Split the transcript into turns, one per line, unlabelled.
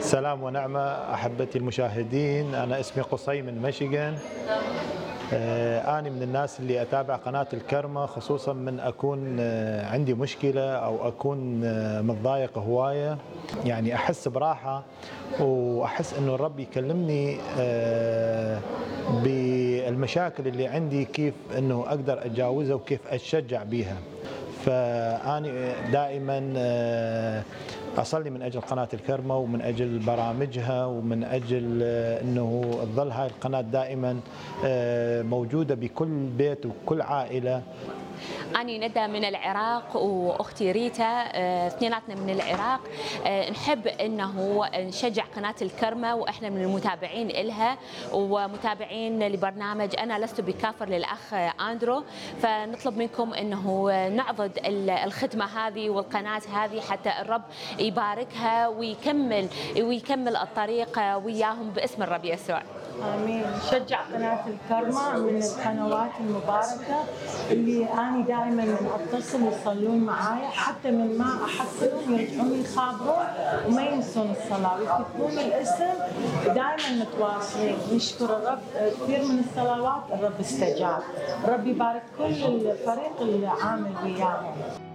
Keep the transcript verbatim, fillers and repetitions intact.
سلام ونعمة أحبتي المشاهدين، أنا اسمي قصي من ميشيغان. آه، أنا من الناس اللي أتابع قناة الكرمة، خصوصا من أكون آه، عندي مشكلة أو أكون آه، متضايق هواية، يعني أحس براحة وأحس إنه الرب يكلمني آه، بالمشاكل اللي عندي، كيف إنه أقدر أتجاوزها وكيف أتشجع بيها. فأنا دائما آه، أصلي من أجل قناة الكرمة ومن أجل برامجها ومن أجل آه، أنه تظل هاي القناة دائما آه، موجودة بكل بيت وكل عائلة.
أنا ندى من العراق وأختي ريتا، آه، اثنيناتنا من العراق. آه، نحب أنه نشجع قناة الكرمة، وإحنا من المتابعين إلها ومتابعين لبرنامج أنا لست بكافر للأخ آندرو. فنطلب منكم أنه نعضد الخدمة هذه والقناة هذه حتى الرب يباركها ويكمل ويكمل الطريق وياهم باسم الرب يسوع.
آمين. نشجع قناة الكرمة من القنوات المباركة اللي أنا دائما من أتصل يصلون معايا، حتى من ما أحصلهم يرجعون يخابرون وما ينسون الصلاة ويكتبون الاسم. دائما متواصلين. نشكر الرب، كثير من الصلوات الرب استجاب. الرب يبارك كل الفريق اللي عامل وياهم.